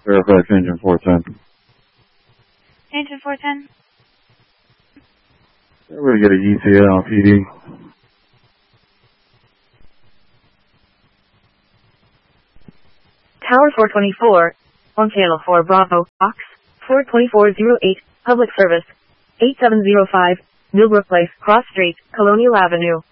Fairfax Engine 410. Engine 410. Everybody get a ETA on PD. Tower 424, on channel 4 Bravo, Box 42408, public service, 8705, Millbrook Place, Cross Street, Colonial Avenue.